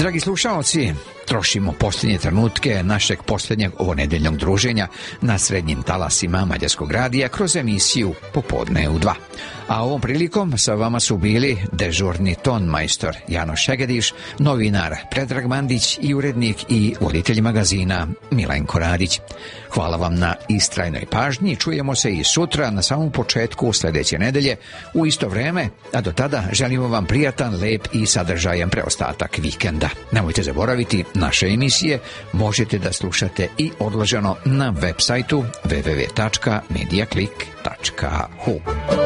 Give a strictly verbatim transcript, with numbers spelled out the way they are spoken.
Dragi slušalci, trošimo posljednje trenutke našeg posljednjeg ovonedeljnog druženja na srednjim talasima Mađarskog radija kroz emisiju Popodne u dva. A ovom prilikom sa vama su bili dežurni ton majstor Jano Šegediš, novinar Predrag Mandić i urednik i voditelj magazina Milenko Radić. Hvala vam na istrajnoj pažnji, čujemo se i sutra na samom početku sljedeće nedelje u isto vreme, a do tada želimo vam prijatan, lep i sadržajan preostatak vikenda. Nemojte zaboraviti, naše emisije možete da slušate i odloženo na web sajtu w w w tačka mediaclick tačka h u.